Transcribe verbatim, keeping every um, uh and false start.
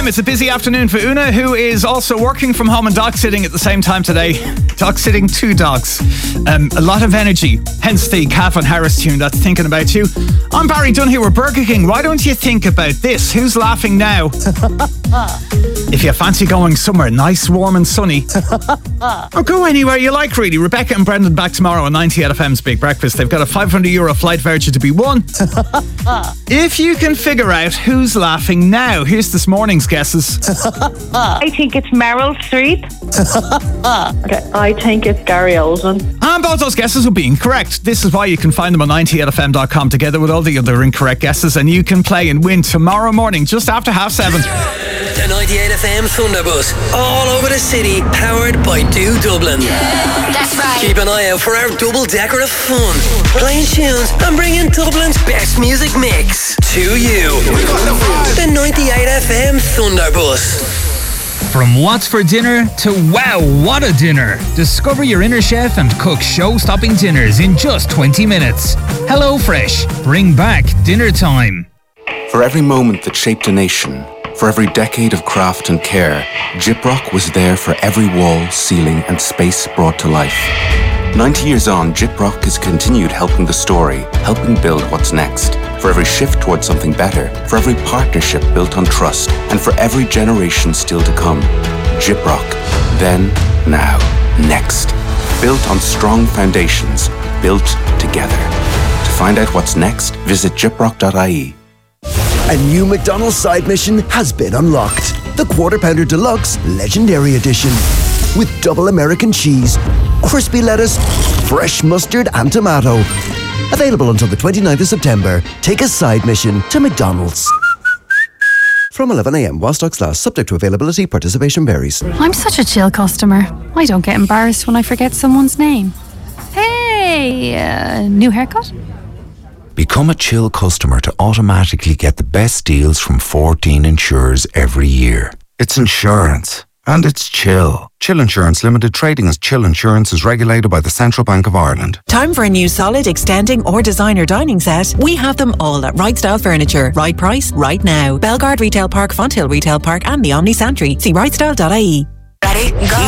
M. It's a busy afternoon for Una, who is also working from home and dog sitting at the same time today. Dog sitting two dogs. Um, a lot of energy, hence the Calvin Harris tune that's thinking about you. I'm Barry Dunne with Burger King. Why don't you think about this? Who's laughing now? If you fancy going somewhere nice, warm and sunny, or go anywhere you like, really. Rebecca and Brendan back tomorrow on ninety-eight F M's Big Breakfast. They've got a five hundred euro flight voucher to be won. If you can figure out who's laughing now, here's this morning's guesses. I think it's Meryl Streep. Okay, I think it's Gary Oldman. And both those guesses will be incorrect. This is why you can find them on ninety-eight F M dot com together with all the other incorrect guesses, and you can play and win tomorrow morning just after half seven. The ninety-eight F M Thunderbus, all over the city, powered by Do Dublin. That's right. Keep an eye out for our double decker of fun, playing tunes and bringing Dublin's best music mix to you. The ninety-eight F M Thunderbus. From what's for dinner to wow, what a dinner. Discover your inner chef and cook show-stopping dinners in just twenty minutes. HelloFresh, bring back dinner time. For every moment that shaped a nation, for every decade of craft and care, Gyprock was there for every wall, ceiling and space brought to life. ninety years on, Gyprock has continued helping the story, helping build what's next. For every shift towards something better, for every partnership built on trust, and for every generation still to come. Gyprock. Then, now, next. Built on strong foundations, built together. To find out what's next, visit gyprock dot I E. A new McDonald's side mission has been unlocked. The Quarter Pounder Deluxe Legendary Edition. With double American cheese, crispy lettuce, fresh mustard and tomato. Available until the twenty-ninth of September. Take a side mission to McDonald's. From eleven a m while stocks last, subject to availability, participation varies. I'm such a chill customer. I don't get embarrassed when I forget someone's name. Hey, uh, new haircut? Become a Chill customer to automatically get the best deals from fourteen insurers every year. It's insurance. And it's Chill. Chill Insurance Limited, trading as Chill Insurance, is regulated by the Central Bank of Ireland. Time for a new solid, extending or designer dining set? We have them all at Right Style Furniture. Right price, right now. Belgard Retail Park, Fonthill Retail Park and the Omni Santry. See right style dot I E. Ready? Go.